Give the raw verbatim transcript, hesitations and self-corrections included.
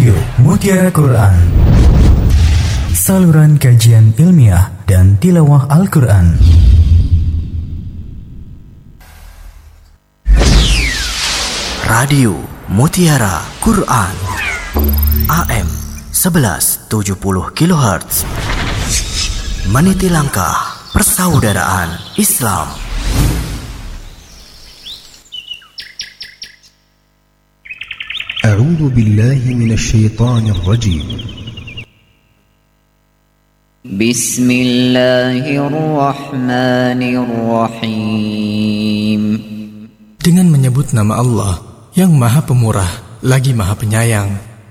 Radio Mutiara Quran, saluran kajian ilmiah dan tilawah Al-Quran. Radio Mutiara Quran A M sebelas tujuh puluh kilohertz, meniti langkah persaudaraan Islam. أعوذ بالله من الشيطان الرجيم. بسم الله الرحمن الرحيم. Dengan menyebut nama Allah yang Maha Pemurah lagi Maha Penyayang.